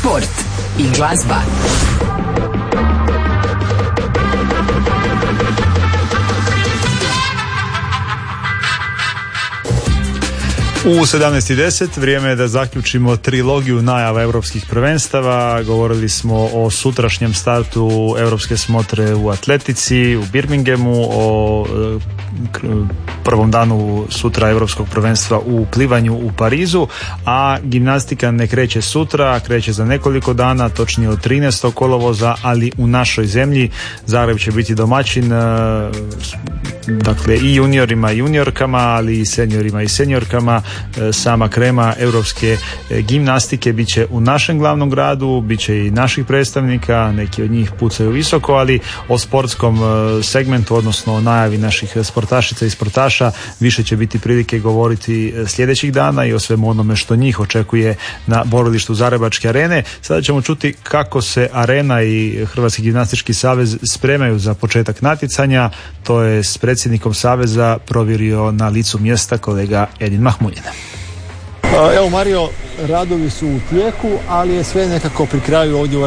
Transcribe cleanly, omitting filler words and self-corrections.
sport i glazba. U 17:10 vrijeme je da zaključimo trilogiju najava europskih prvenstava. Govorili smo o sutrašnjem startu europske smotre u atletici, u Birminghamu, o prvom danu sutra europskog prvenstva u plivanju u Parizu, a gimnastika ne kreće sutra, kreće za nekoliko dana, točnije od 13. kolovoza, ali u našoj zemlji. Zagreb će biti domaćin, dakle i juniorima i juniorkama, ali i seniorima i seniorkama. Sama krema europske gimnastike bit će u našem glavnom gradu, bit će i naših predstavnika, neki od njih pucaju visoko, ali o sportskom segmentu, odnosno o najavi naših sportašica i sportaša više će biti prilike govoriti sljedećih dana i o svemu onome što njih očekuje na borilištu Zagrebačke arene. Sada ćemo čuti kako se arena i Hrvatski gimnastički savez spremaju za početak natjecanja. To je s predsjednikom saveza provjerio na licu mjesta kolega Edin Mahmudin. Evo Mario, radovi su u tijeku, ali je sve nekako pri kraju ovdje u